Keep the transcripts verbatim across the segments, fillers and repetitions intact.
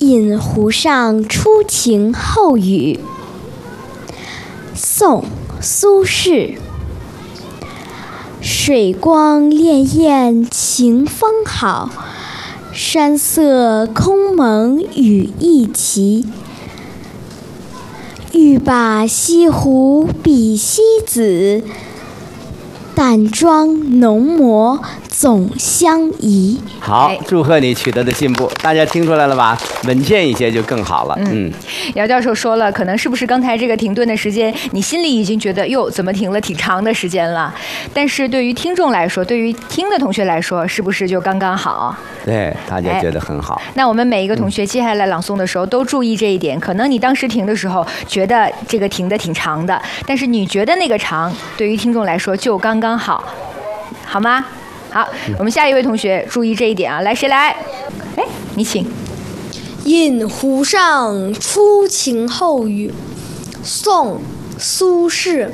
饮湖上初晴后雨。宋·苏轼。水光潋滟晴方好，山色空蒙雨亦奇。欲把西湖比西子，淡妆浓抹总相宜。 好，祝贺你取得的进步，大家听出来了吧？稳健一些就更好了。嗯， 姚教授说了，可能是不是刚才这个停顿的时间，你心里已经觉得哟，怎么停了挺长的时间了？但是对于听众来说，对于听的同学来说，是不是就刚刚好？ 对，大家觉得很好。 那我们每一个同学接下来朗诵的时候都注意这一点。可能你当时停的时候觉得这个停的挺长的，但是你觉得那个长，对于听众来说就刚刚好，好吗？好，我们下一位同学注意这一点啊！来，谁来？哎，你请。 饮湖上初晴后雨，宋·苏轼。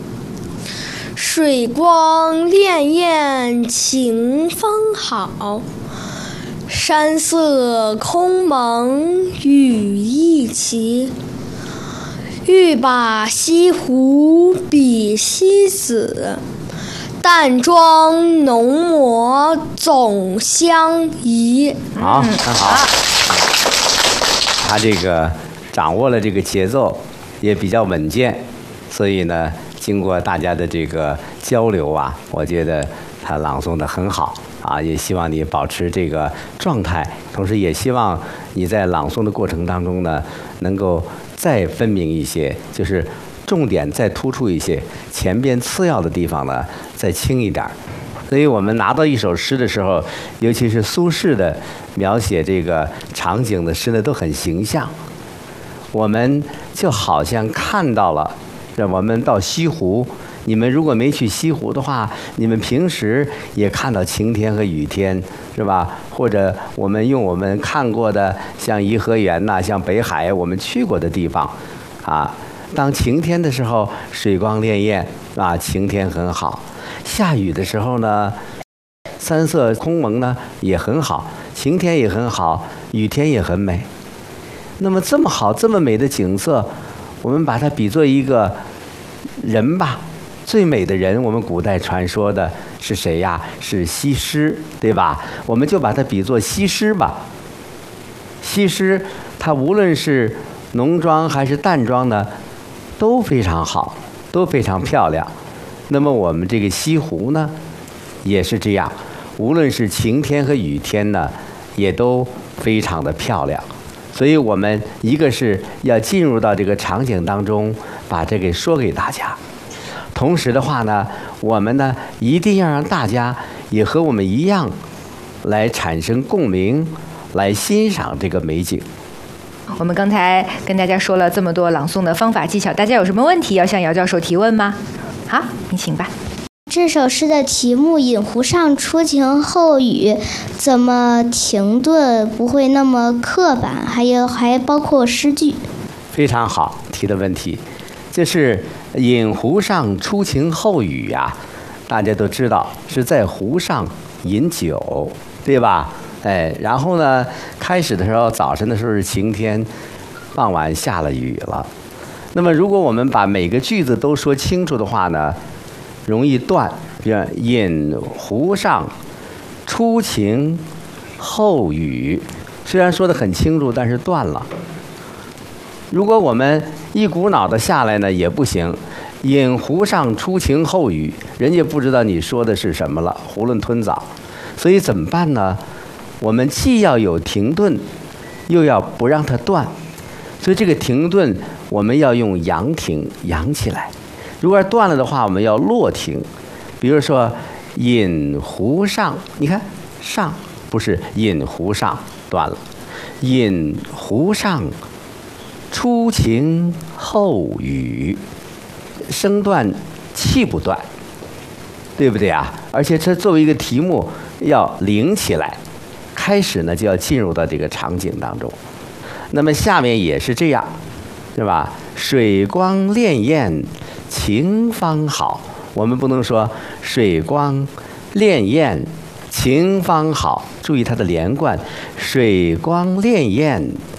水光潋滟晴方好，山色空蒙雨亦奇。欲把西湖比西子，淡妆浓抹总相宜。 好，很好。他这个掌握了这个节奏，也比较稳健，所以呢，经过大家的这个交流啊，我觉得他朗诵得很好啊，也希望你保持这个状态，同时也希望你在朗诵的过程当中呢，能够再分明一些，就是重点再突出一些，前边次要的地方呢再轻一点。所以我们拿到一首诗的时候，尤其是苏轼的描写这个场景的诗呢，都很形象。我们就好像看到了，这我们到西湖，你们如果没去西湖的话，你们平时也看到晴天和雨天，是吧？或者我们用我们看过的，像颐和园呐、像北海，我们去过的地方，啊，当晴天的时候，水光潋滟啊，晴天很好。下雨的时候呢，山色空蒙呢也很好，晴天也很好，雨天也很美。那么这么好这么美的景色，我们把它比作一个人吧，最美的人，我们古代传说的是谁呀？是西施，对吧？我们就把它比作西施吧。西施她无论是浓妆还是淡妆呢，都非常好，都非常漂亮。那么我们这个西湖呢，也是这样，无论是晴天和雨天呢，也都非常的漂亮。所以我们一个是要进入到这个场景当中，把这个说给大家。同时的话呢，我们呢一定要让大家也和我们一样，来产生共鸣，来欣赏这个美景。 我们刚才跟大家说了这么多朗诵的方法技巧，大家有什么问题要向姚教授提问吗？好，你请吧。 这首诗的题目《饮湖上初晴后雨》，怎么停顿不会那么刻板？还有还包括诗句。 非常好提的问题，就是饮湖上初晴后雨呀、啊，大家都知道是在湖上饮酒，对吧？哎，然后呢，开始的时候早晨的时候是晴天，傍晚下了雨了。那么如果我们把每个句子都说清楚的话呢，容易断。比如饮湖上初晴后雨，虽然说得很清楚，但是断了。如果我们一股脑的下来呢，也不行。饮湖上初晴后雨，人家不知道你说的是什么了，囫囵吞枣。所以怎么办呢？我们既要有停顿，又要不让它断。所以这个停顿我们要用扬停，扬起来。如果断了的话，我们要落停。比如说饮湖上，你看上不是饮湖上断了，饮湖上初晴后雨，声断气不断，对不对啊？而且这作为一个题目要领起来，开始呢就要进入到这个场景当中。那么下面也是这样，对吧？水光潋滟晴方好，我们不能说水光潋滟晴方好，注意它的连贯。水光潋滟